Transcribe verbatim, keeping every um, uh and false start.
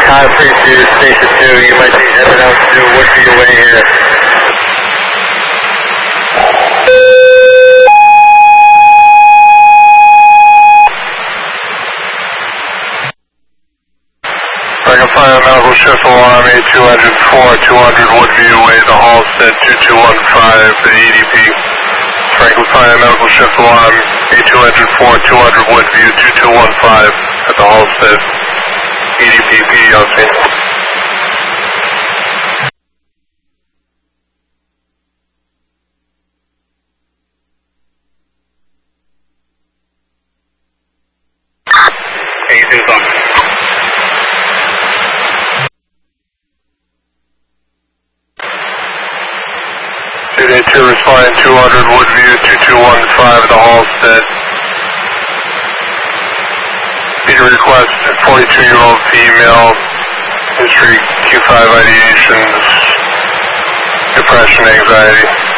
High Preview Station two, you might be headed out to Woodview Way here. Franklin Fire Medical Shift Alarm A two hundred four, two hundred Woodview Way, the Halstead two two one five, the E D P. Franklin Fire Medical Shift Alarm A two hundred four, two hundred Woodview two two one five at the Halstead E D P P on scene. eighty-two on. two day two responding two hundred Woodview two two one five at the Halstead. Need a request, forty-two year old female, history Q five ideations, depression, anxiety.